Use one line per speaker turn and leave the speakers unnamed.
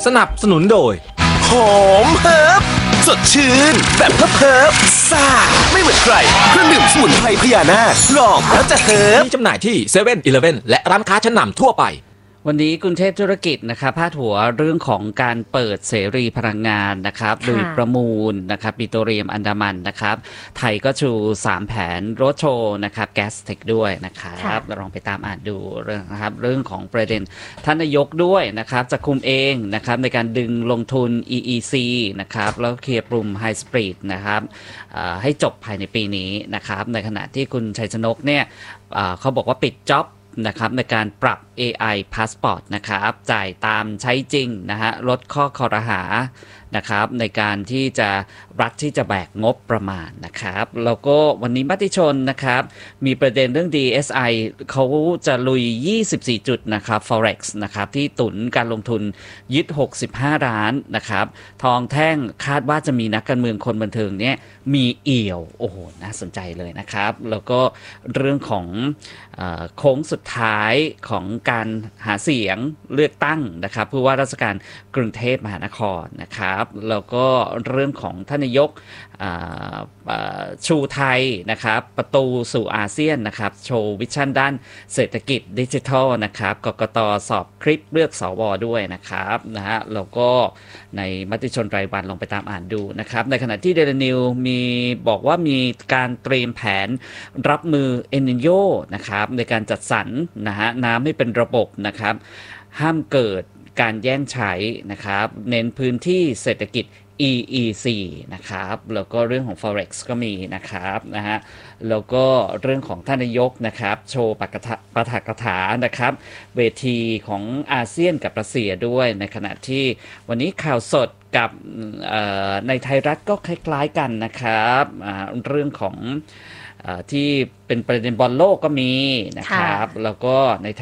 สนับสนุนโดย
หอมเฮิร์บสดชื่นแบบเฮิร์บซ่าไม่เหมือนใครเครื่องดื่มสมุนไพรพญานาคลองแล้วจะเฮิร์บ
มีจำหน่ายที่เซเว่นอีเลฟเว่นและร้านค้าชั้นนำทั่วไป
วันนี้กรุงเทพธุรกิจนะครับพาดหัวเรื่องของการเปิดเสรีพลังงานนะครับโดยประมูลนะครับปิโตรเลียมอันดามันนะครับไทยก็ชู3แผนโรดโชว์นะครับแก๊สเทคด้วยนะครับลองไปตามอ่านดูเรื่องนะครับเรื่องของประเด็นท่านนายกด้วยนะครับจะคุมเองนะครับในการดึงลงทุน EEC นะครับแล้วเคลียร์ปุ่ม High Speed นะครับให้จบภายในปีนี้นะครับในขณะที่คุณชัยชนกเนี่ยเขาบอกว่าปิดจ็อบนะครับในการปรับ AI Passport นะครับจ่ายตามใช้จริงนะฮะลดข้อคอรหานะครับในการที่จะรัฐที่จะแบกงบประมาณนะครับแล้วก็วันนี้มติชนนะครับมีประเด็นเรื่อง DSI เขาจะลุย24จุดนะครับ Forex นะครับที่ตุนการลงทุนยึด65ล้านนะครับทองแท่งคาดว่าจะมีนักการเมืองคนบันเทิงเนี่ยมีเอี่ยวโอ้โหน่าสนใจเลยนะครับแล้วก็เรื่องของโค้งสุดท้ายของการหาเสียงเลือกตั้งนะครับผู้ว่าราชการกรุงเทพมหานครนะครับแล้วก็เรื่องของท่านนายกชูไทยนะครับประตูสู่อาเซียนนะครับโชว์วิชั่นด้านเศรษฐกิจดิจิทัลนะครับกกต.สอบคลิปเลือกสวด้วยนะครับนะฮะแล้วก็ในมติชนรายวันลองไปตามอ่านดูนะครับในขณะที่เดลินิวมีบอกว่ามีการเตรียมแผนรับมือเอลนิโญนะครับในการจัดสรรนะฮะน้ำให้เป็นระบบนะครับห้ามเกิดการแย่งใช้นะครับเน้นพื้นที่เศรษฐกิจ EEC นะครับแล้วก็เรื่องของ Forex ก็มีนะครับนะฮะแล้วก็เรื่องของท่านนายกนะครับโชว์ปาฐกถานะครับเวทีของอาเซียนกับรัสเซียด้วยในขณะที่วันนี้ข่าวสดกับในไทยรัฐก็คล้ายๆกันนะครับเรื่องของที่เป็นประเด็นบอลโลกก็มีนะครับแล้วก็ในไท